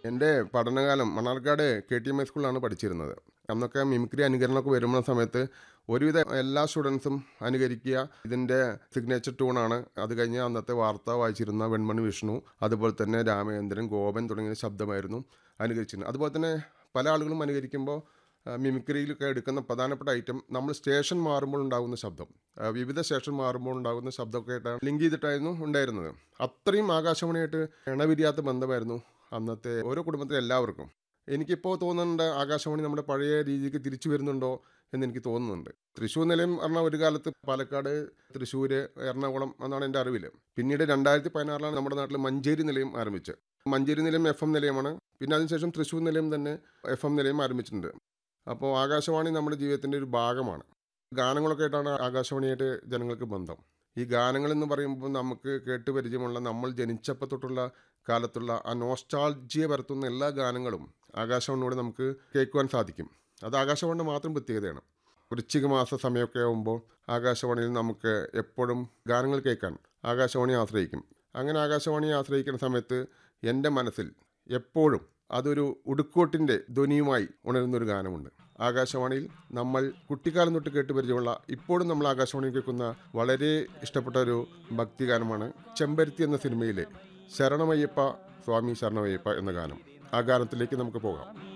എൻ്റെ പഠനകാലം മണ്ണാർക്കാട് KTM സ്കൂളിലാണ് പഠിച്ചിരുന്നത്. അന്നൊക്കെ മിമിക്രി അനുകരണമൊക്കെ വരുന്ന സമയത്ത് ഒരുവിധ എല്ലാ സ്റ്റുഡൻസും അനുകരിക്കുക ഇതിൻ്റെ സിഗ്നേച്ചർ ട്യൂണാണ്. അത് കഴിഞ്ഞ് അന്നത്തെ വാർത്ത വായിച്ചിരുന്ന വെൺമണി വിഷ്ണു, അതുപോലെ തന്നെ രാമചന്ദ്രൻ, ഗോപൻ തുടങ്ങിയ ശബ്ദമായിരുന്നു അനുകരിച്ചിരുന്നത്. അതുപോലെ തന്നെ പല ആളുകളും അനുകരിക്കുമ്പോൾ മിമിക്രിയിലൊക്കെ എടുക്കുന്ന പ്രധാനപ്പെട്ട ഐറ്റം നമ്മൾ സ്റ്റേഷൻ മാറുമ്പോൾ ഉണ്ടാകുന്ന ശബ്ദം, വിവിധ സ്റ്റേഷൻ മാറുമ്പോൾ ഉണ്ടാകുന്ന ശബ്ദമൊക്കെ ആയിട്ടാണ് ലിങ്ക് ചെയ്തിട്ടായിരുന്നു ഉണ്ടായിരുന്നത്. അത്രയും ആകാശവാണിയായിട്ട് ഇണപിരിയാത്ത ബന്ധമായിരുന്നു അന്നത്തെ ഓരോ കുടുംബത്തിലെ എല്ലാവർക്കും. എനിക്കിപ്പോൾ തോന്നുന്നുണ്ട് ആകാശവാണി നമ്മുടെ പഴയ രീതിക്ക് തിരിച്ചു വരുന്നുണ്ടോ എന്നെനിക്ക് തോന്നുന്നുണ്ട്. തൃശ്ശൂർ നിലയം പറഞ്ഞാൽ ഒരു കാലത്ത് പാലക്കാട്, തൃശ്ശൂർ, എറണാകുളം എന്നാണ് എൻ്റെ അറിവിൽ. പിന്നീട് 2016 നമ്മുടെ നാട്ടിൽ മഞ്ചേരി നിലയം ആരംഭിച്ചത്. മഞ്ചേരി നിലയം FM നിലയമാണ്. പിന്നെ അതിനുശേഷം തൃശ്ശൂർ നിലയം തന്നെ FM നിലയം ആരംഭിച്ചിട്ടുണ്ട്. അപ്പോൾ ആകാശവാണി നമ്മുടെ ജീവിതത്തിൻ്റെ ഒരു ഭാഗമാണ്. ഗാനങ്ങളൊക്കെ ആയിട്ടാണ് ആകാശവാണിയായിട്ട് ജനങ്ങൾക്ക് ബന്ധം. ഈ ഗാനങ്ങളെന്ന് പറയുമ്പോൾ നമുക്ക് കേട്ട് പരിചയമുള്ള നമ്മൾ ജനിച്ചപ്പോൾ തൊട്ടുള്ള കാലത്തുള്ള ആ നോസ്റ്റാൾജിയ പരത്തുന്ന എല്ലാ ഗാനങ്ങളും ആകാശവാണിയോടെ നമുക്ക് കേൾക്കുവാൻ സാധിക്കും. അത് ആകാശവാണിയുടെ മാത്രം പ്രത്യേകതയാണ്. വൃശ്ചിക മാസ സമയമൊക്കെ ആകുമ്പോൾ ആകാശവാണിയിൽ നമുക്ക് എപ്പോഴും ഗാനങ്ങൾ കേൾക്കാൻ ആകാശവാണിയെ ആശ്രയിക്കും. അങ്ങനെ ആകാശവാണിയെ ആശ്രയിക്കുന്ന സമയത്ത് എൻ്റെ മനസ്സിൽ എപ്പോഴും അതൊരു ഉടുക്കോട്ടിൻ്റെ ധ്വനിയുമായി ഉണരുന്നൊരു ഗാനമുണ്ട്. ആകാശവാണിയിൽ നമ്മൾ കുട്ടിക്കാലം തൊട്ട് കേട്ട് പരിചയമുള്ള, ഇപ്പോഴും നമ്മൾ ആകാശവാണി കേൾക്കുന്ന വളരെ ഇഷ്ടപ്പെട്ട ഒരു ഭക്തിഗാനമാണ് ചെമ്പരുത്തി എന്ന സിനിമയിലെ ശരണമയ്യപ്പ സ്വാമി ശരണമയ്യപ്പ എന്ന ഗാനം. ആ ഗാനത്തിലേക്ക് നമുക്ക് പോകാം.